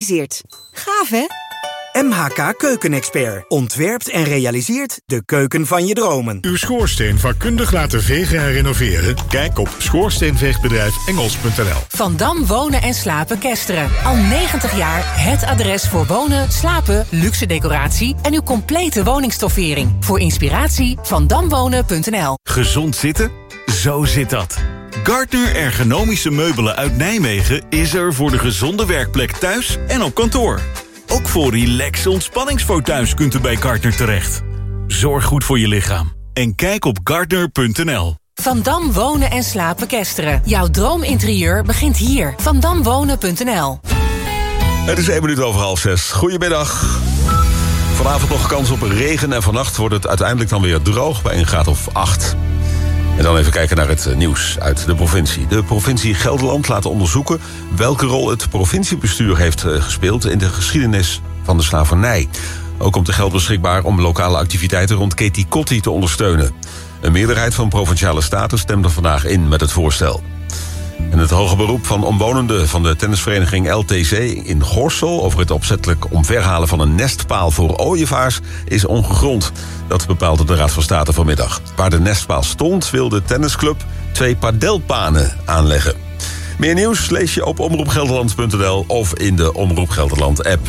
gerealiseerd. Gaaf, hè? MHK Keukenexpert ontwerpt en realiseert de keuken van je dromen. Uw schoorsteen vakkundig laten vegen en renoveren? Kijk op schoorsteenveegbedrijf Engels.nl. Van Dam Wonen en Slapen Kesteren. Al 90 jaar het adres voor wonen, slapen, luxe decoratie en uw complete woningstoffering. Voor inspiratie vandamwonen.nl. Gezond zitten? Zo zit dat. Gardner Ergonomische Meubelen uit Nijmegen is er voor de gezonde werkplek thuis en op kantoor. Ook voor relaxe ontspanningsfoto's kunt u bij Gardner terecht. Zorg goed voor je lichaam en kijk op gardner.nl. Van Dam Wonen en Slapen Kesteren. Jouw droominterieur begint hier. Vandamwonen.nl. Het is 1 minuut over 5:30. Goedemiddag. Vanavond nog kans op regen en vannacht wordt het uiteindelijk dan weer droog bij 1 graad of 8. En dan even kijken naar het nieuws uit de provincie. De provincie Gelderland laat onderzoeken welke rol het provinciebestuur heeft gespeeld in de geschiedenis van de slavernij. Ook komt er geld beschikbaar om lokale activiteiten rond Keti Kotti te ondersteunen. Een meerderheid van Provinciale Staten stemde vandaag in met het voorstel. En het hoge beroep van omwonenden van de tennisvereniging LTC in Gorssel over het opzettelijk omverhalen van een nestpaal voor ooievaars is ongegrond. Dat bepaalde de Raad van State vanmiddag. Waar de nestpaal stond, wil de tennisclub 2 padelpanen aanleggen. Meer nieuws lees je op omroepgelderland.nl of in de Omroep Gelderland app.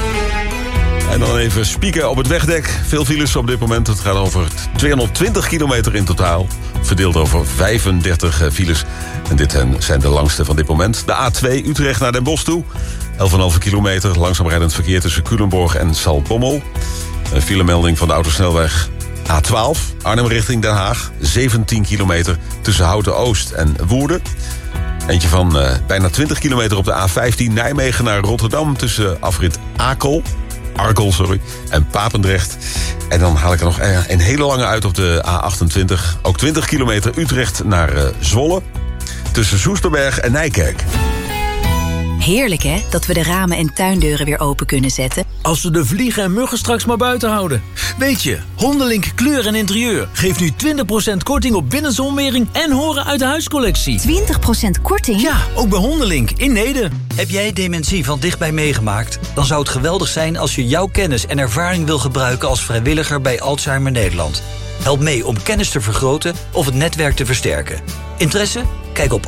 En dan even spieken op het wegdek. Veel files op dit moment. Het gaat over 220 kilometer in totaal. Verdeeld over 35 files. En dit zijn de langste van dit moment. De A2 Utrecht naar Den Bosch toe. 11,5 kilometer. Langzaam rijdend verkeer tussen Culemborg en Zaltbommel. Een filemelding van de autosnelweg A12. Arnhem richting Den Haag. 17 kilometer tussen Houten Oost en Woerden. Eentje van bijna 20 kilometer op de A15 Nijmegen naar Rotterdam. Tussen afrit Arkel, en Papendrecht. En dan haal ik er nog een hele lange uit op de A28. Ook 20 kilometer Utrecht naar Zwolle. Tussen Soesterberg en Nijkerk. Heerlijk, hè? Dat we de ramen en tuindeuren weer open kunnen zetten. Als we de vliegen en muggen straks maar buiten houden. Weet je, Hondelink Kleur en Interieur geeft nu 20% korting op binnenzonwering en horen uit de huiscollectie. 20% korting? Ja, ook bij Hondelink in Neede. Heb jij dementie van dichtbij meegemaakt? Dan zou het geweldig zijn als je jouw kennis en ervaring wil gebruiken als vrijwilliger bij Alzheimer Nederland. Help mee om kennis te vergroten of het netwerk te versterken. Interesse? Kijk op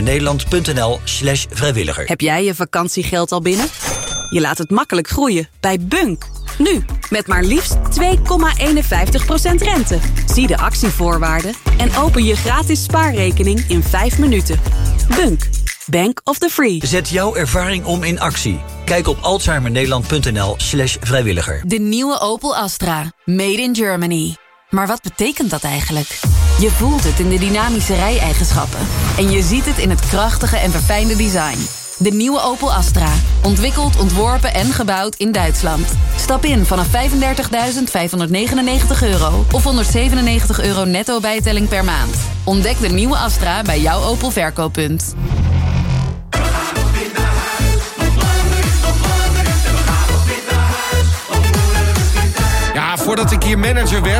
alzheimernederland.nl/vrijwilliger. Heb jij je vakantiegeld al binnen? Je laat het makkelijk groeien bij Bunk. Nu, met maar liefst 2,51% rente. Zie de actievoorwaarden en open je gratis spaarrekening in 5 minuten. Bunk. Bank of the Free. Zet jouw ervaring om in actie. Kijk op alzheimernederland.nl/vrijwilliger. De nieuwe Opel Astra. Made in Germany. Maar wat betekent dat eigenlijk? Je voelt het in de dynamische rijeigenschappen. En je ziet het in het krachtige en verfijnde design. De nieuwe Opel Astra. Ontwikkeld, ontworpen en gebouwd in Duitsland. Stap in vanaf €35.599 of €197 netto bijtelling per maand. Ontdek de nieuwe Astra bij jouw Opel verkooppunt. Ja, voordat ik hier manager werd,